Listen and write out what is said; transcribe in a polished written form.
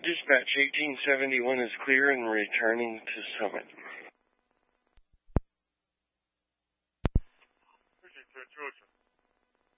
Dispatch 1871 is clear and returning to Summit. Georgia.